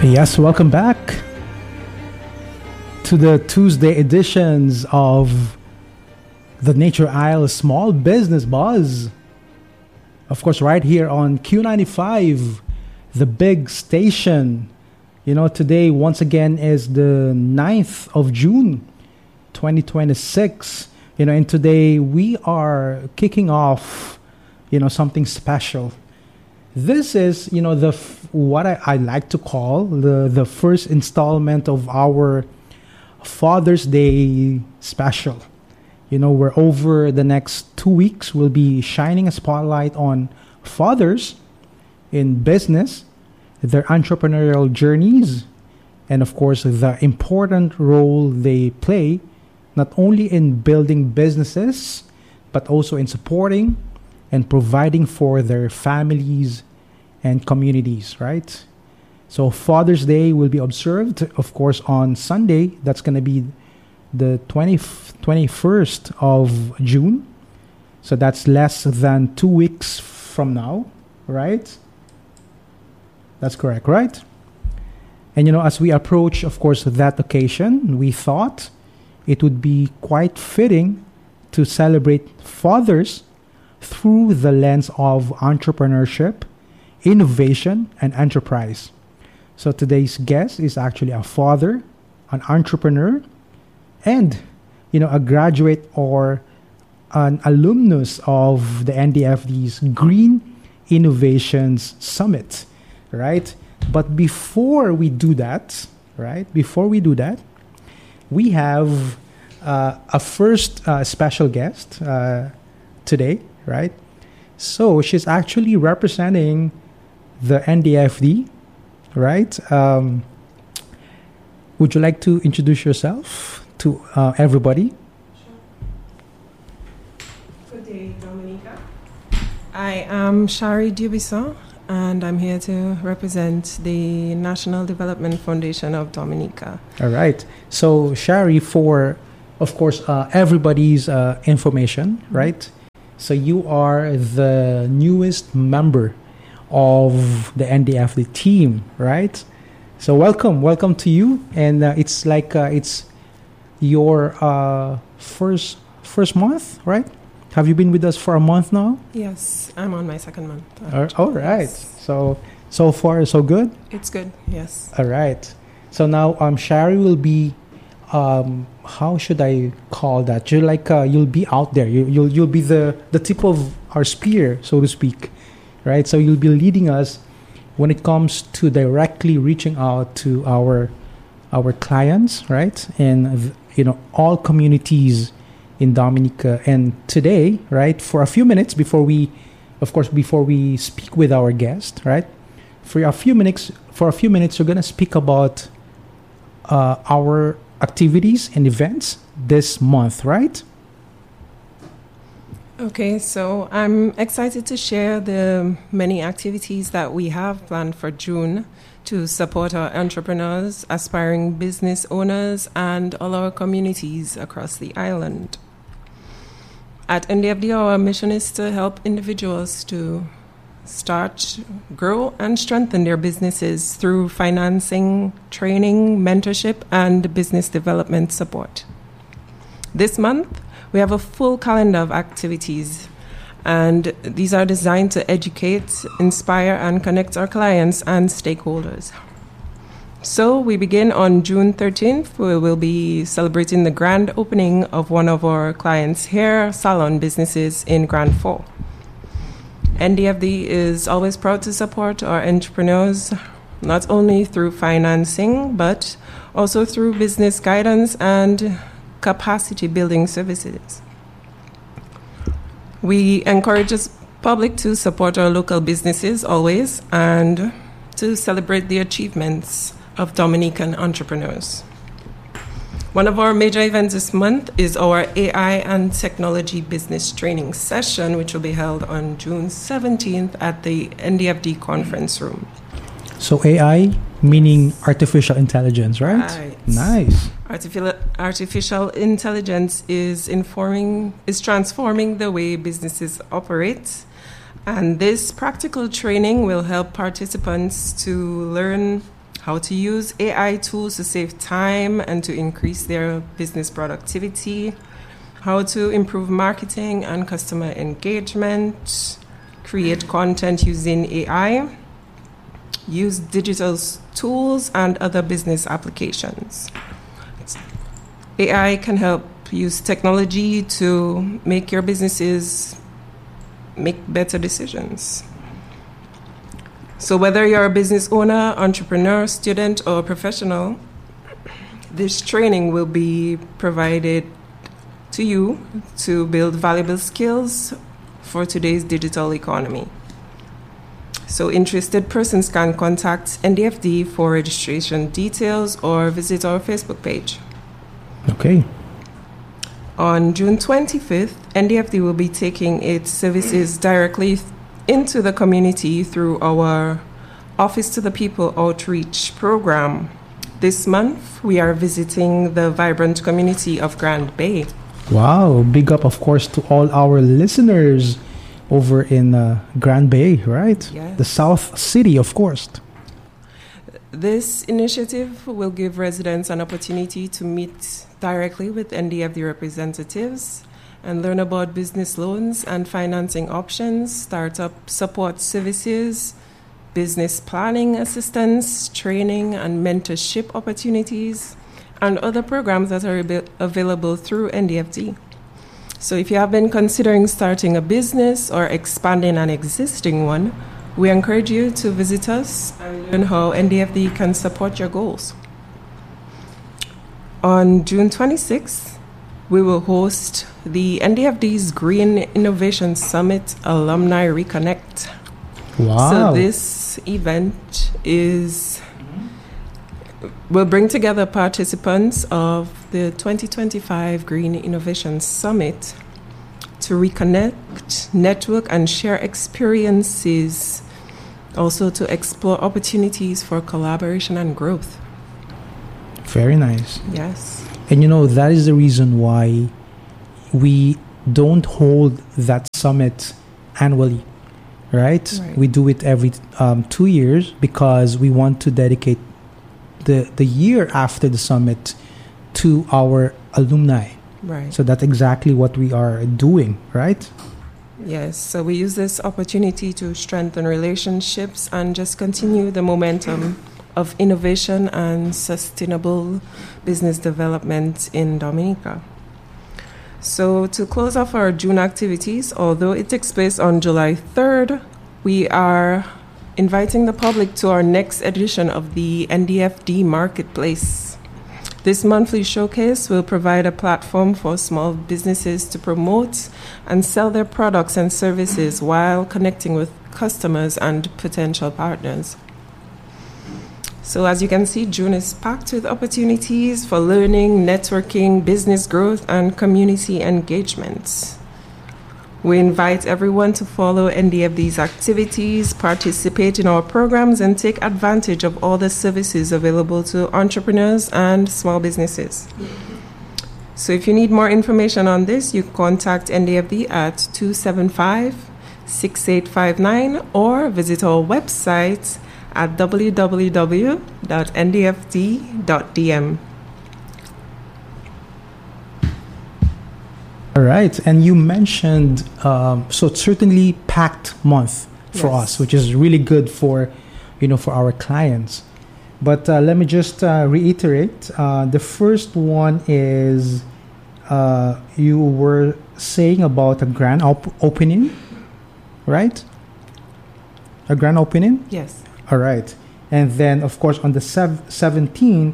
Yes, welcome back to the Tuesday editions of the Nature Isle Small Business Buzz. Of course, right here on Q95, the big station. Today, once again, is the 9th of June, 2026. And today we are kicking off, something special. This is, what I like to call the first installment of our Father's Day special. Where over the next 2 weeks, we'll be shining a spotlight on fathers in business, their entrepreneurial journeys, and of course, the important role they play, not only in building businesses, but also in supporting and providing for their families and communities, right? So Father's Day will be observed, of course, on Sunday. That's going to be the 21st of June. So that's less than 2 weeks from now, right? That's correct, right? And, as we approach, of course, that occasion, we thought it would be quite fitting to celebrate fathers through the lens of entrepreneurship, innovation, and enterprise. So today's guest is actually a father, an entrepreneur, and, a graduate or an alumnus of the NDFD's Green Innovations Summit, right? But before we do that, we have a first special guest today, right? So she's actually representing the NDFD, right? Would you like to introduce yourself to everybody? Sure. Good day, Dominica. I am Shari Dubisson, and I'm here to represent the National Development Foundation of Dominica. All right. So, Shari, for, of course, everybody's information, right? So you are the newest member of the NDFD team, right? So welcome to you. And it's like it's your first month, right? Have you been with us for a month now? Yes, I'm on my second month. All right. Yes. So far so good? It's good, yes. All right. So now Shari will be how should I call that? You'll be out there. You'll be the tip of our spear, so to speak, right? So you'll be leading us when it comes to directly reaching out to our clients, right? And all communities in Dominica. And today, right, for a few minutes before we speak with our guest, right? For a few minutes, we're gonna speak about our activities and events this month, right? Okay, so I'm excited to share the many activities that we have planned for June to support our entrepreneurs, aspiring business owners, and all our communities across the island. At NDFD, our mission is to help individuals to start, grow, and strengthen their businesses through financing, training, mentorship, and business development support. This month, we have a full calendar of activities, and these are designed to educate, inspire, and connect our clients and stakeholders. So we begin on June 13th. We will be celebrating the grand opening of one of our clients' hair salon businesses in Grand Fort. NDFD is always proud to support our entrepreneurs, not only through financing, but also through business guidance and capacity building services. We encourage the public to support our local businesses always and to celebrate the achievements of Dominican entrepreneurs. One of our major events this month is our AI and Technology Business Training Session, which will be held on June 17th at the NDFD Conference Room. So AI, meaning artificial intelligence, right? Right. Nice. Artificial intelligence is transforming the way businesses operate, and this practical training will help participants to learn how to use AI tools to save time and to increase their business productivity, how to improve marketing and customer engagement, create content using AI, use digital tools and other business applications. AI can help use technology to make your businesses make better decisions. So whether you're a business owner, entrepreneur, student, or professional, this training will be provided to you to build valuable skills for today's digital economy. So interested persons can contact NDFD for registration details or visit our Facebook page. Okay. On June 25th, NDFD will be taking its services directly into the community through our Office to the People outreach program. This month, we are visiting the vibrant community of Grand Bay. Wow. Big up, of course, to all our listeners over in Grand Bay, right? Yes. The South City, of course. This initiative will give residents an opportunity to meet directly with NDFD representatives and learn about business loans and financing options, startup support services, business planning assistance, training and mentorship opportunities, and other programs that are available through NDFD. So if you have been considering starting a business or expanding an existing one, we encourage you to visit us and learn how NDFD can support your goals. On June 26th, we will host the NDFD's Green Innovation Summit Alumni Reconnect. Wow. So this event will bring together participants of the 2025 Green Innovation Summit to reconnect, network, and share experiences, also to explore opportunities for collaboration and growth. Very nice. Yes. And that is the reason why we don't hold that summit annually, right? We do it every 2 years because we want to dedicate the year after the summit to our alumni. Right. So that's exactly what we are doing, right? Yes. So we use this opportunity to strengthen relationships and just continue the momentum of innovation and sustainable business development in Dominica. So to close off our June activities, although it takes place on July 3rd, we are inviting the public to our next edition of the NDFD Marketplace. This monthly showcase will provide a platform for small businesses to promote and sell their products and services while connecting with customers and potential partners. So as you can see, June is packed with opportunities for learning, networking, business growth, and community engagement. We invite everyone to follow NDFD's activities, participate in our programs, and take advantage of all the services available to entrepreneurs and small businesses. So if you need more information on this, you contact NDFD at 275-6859 or visit our website at www.ndfd.dm. All right. And you mentioned, so it's certainly packed month for us, which is really good for our clients. But let me just reiterate. The first one is you were saying about a grand opening, right? A grand opening? Yes. All right. And then, of course, on the 17th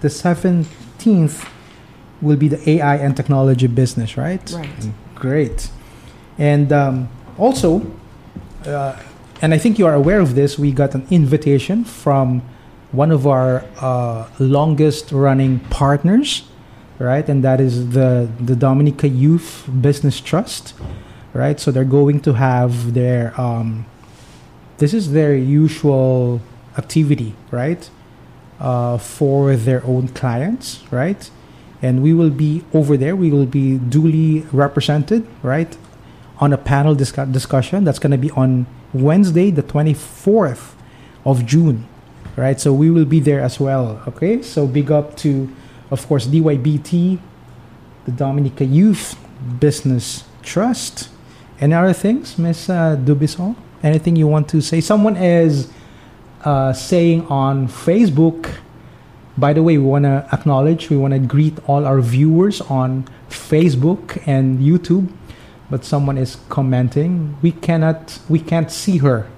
will be the AI and technology business, right? Right. Great. And also, and I think you are aware of this, we got an invitation from one of our longest running partners, right? And that is the Dominica Youth Business Trust, right? So they're going to have their... this is their usual activity, right? For their own clients, right? And we will be over there. We will be duly represented, right? On a panel discussion. That's going to be on Wednesday, the 24th of June, right? So we will be there as well. Okay, so big up to, of course, DYBT, the Dominica Youth Business Trust, and other things. Miss Dubison, anything you want to say? Someone is saying on Facebook. By the way, we want to acknowledge, we want to greet all our viewers on Facebook and YouTube. But someone is commenting, we can't see her.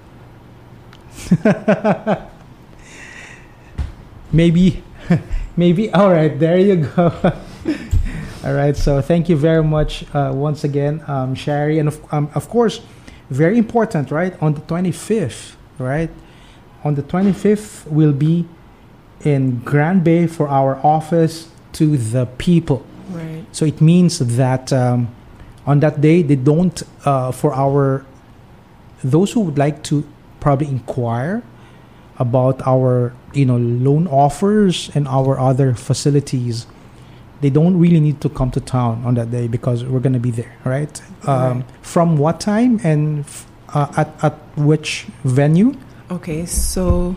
maybe, all right, there you go. All right, so thank you very much once again, Shari. And of course, very important, right? On the 25th, right? On the 25th, we'll be in Grand Bay for our office to the people. Right. So it means that on that day, they don't, for those who would like to probably inquire about our, loan offers and our other facilities, they don't really need to come to town on that day because we're going to be there, right? Right. From what time and at which venue? Okay, so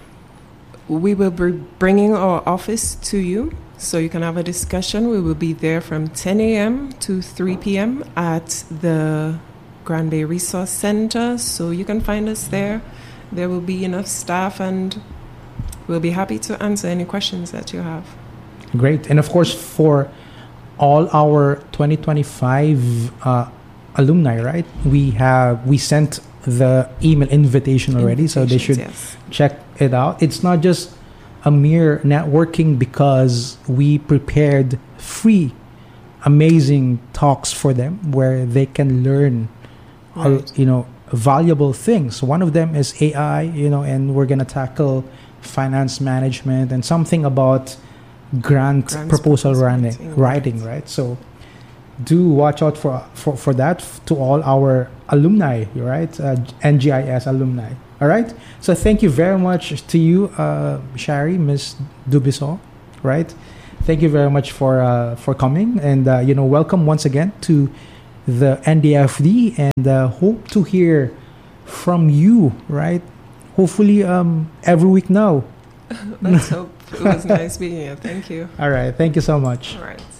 we will be bringing our office to you so you can have a discussion. We will be there from 10 a.m. to 3 p.m. at the Grand Bay Resource Center. So you can find us there. There will be enough staff and we'll be happy to answer any questions that you have. Great. And of course, for all our 2025 alumni, right? We sent the email invitation already, so they should check it out. It's not just a mere networking because we prepared free, amazing talks for them where they can learn, valuable things. One of them is AI, and we're gonna tackle finance management and something about grant proposal writing, right? So do watch out for that to all our alumni, right? NGIS alumni. All right. So thank you very much to you, Shari, Miss Dubison, right? Thank you very much for coming, and welcome once again to the NDFD, and hope to hear from you, right? Hopefully, every week now. Let's hope. It was nice being here. Thank you. All right. Thank you so much. All right.